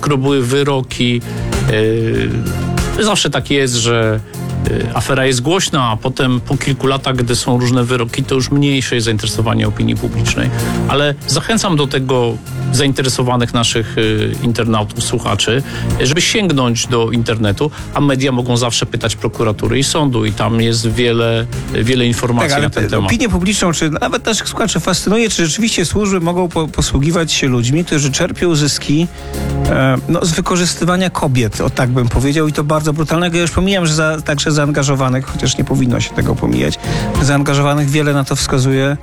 skoro były wyroki. Zawsze tak jest, że afera jest głośna, a potem po kilku latach, gdy są różne wyroki, to już mniejsze jest zainteresowanie opinii publicznej. Ale zachęcam do tego zainteresowanych naszych internautów, słuchaczy, żeby sięgnąć do internetu, a media mogą zawsze pytać prokuratury i sądu i tam jest wiele informacji na ten temat. Opinię publiczną, czy nawet naszych słuchaczy fascynuje, czy rzeczywiście służby mogą posługiwać się ludźmi, którzy czerpią zyski z wykorzystywania kobiet, o tak bym powiedział, i to bardzo brutalnego. Ja już pomijam, że także zaangażowanych, chociaż nie powinno się tego pomijać, zaangażowanych wiele na to wskazuje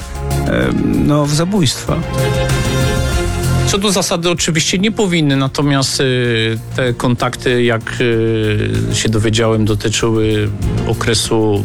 w zabójstwa. Co do zasady oczywiście nie powinny, natomiast te kontakty, jak się dowiedziałem, dotyczyły okresu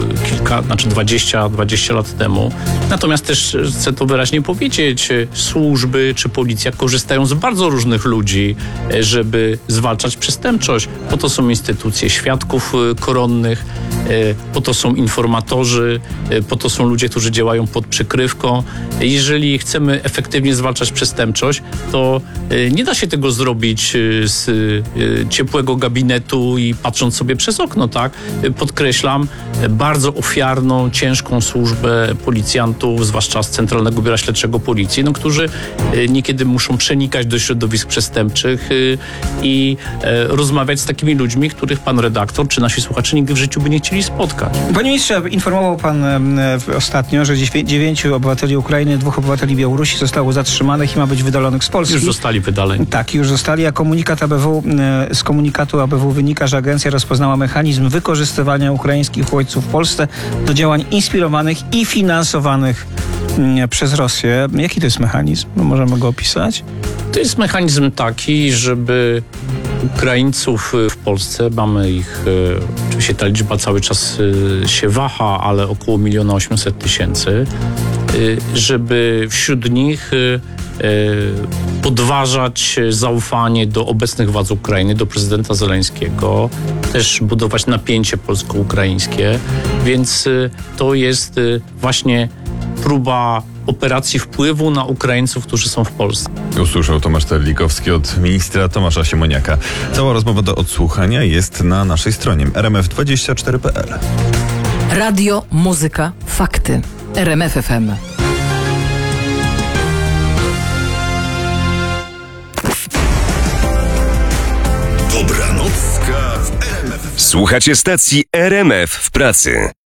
20 lat temu. Natomiast też chcę to wyraźnie powiedzieć, służby czy policja korzystają z bardzo różnych ludzi, żeby zwalczać przestępczość. Po to są instytucje świadków koronnych, po to są informatorzy, po to są ludzie, którzy działają pod przykrywką. Jeżeli chcemy efektywnie zwalczać przestępczość, to nie da się tego zrobić z ciepłego gabinetu i patrząc sobie przez okno, tak? Podkreślam, bardzo ofiarną, ciężką służbę policjantów, zwłaszcza z Centralnego Biura Śledczego Policji, którzy niekiedy muszą przenikać do środowisk przestępczych i rozmawiać z takimi ludźmi, których pan redaktor czy nasi słuchacze nigdy w życiu by nie chcieli spotkać. Panie ministrze, informował pan ostatnio, że 9 obywateli Ukrainy, 2 obywateli Białorusi zostało zatrzymanych i ma być wydalonych z Polski. Już zostali wydaleni. Tak, już zostali, a z komunikatu ABW wynika, że agencja rozpoznała mechanizm wykorzystywania ukraińskich uchodźców w Polsce do działań inspirowanych i finansowanych przez Rosję. Jaki to jest mechanizm? Możemy go opisać? To jest mechanizm taki, żeby Ukraińców w Polsce, mamy ich, oczywiście ta liczba cały czas się waha, ale około 1 800 000, żeby wśród nich podważać zaufanie do obecnych władz Ukrainy, do prezydenta Zeleńskiego, też budować napięcie polsko-ukraińskie, więc to jest właśnie próba operacji wpływu na Ukraińców, którzy są w Polsce. Usłyszał Tomasz Terlikowski od ministra Tomasza Siemoniaka. Cała rozmowa do odsłuchania jest na naszej stronie rmf24.pl. Radio, muzyka, fakty. RMF FM. Dobranocka w RMF. Słuchacie stacji RMF w pracy.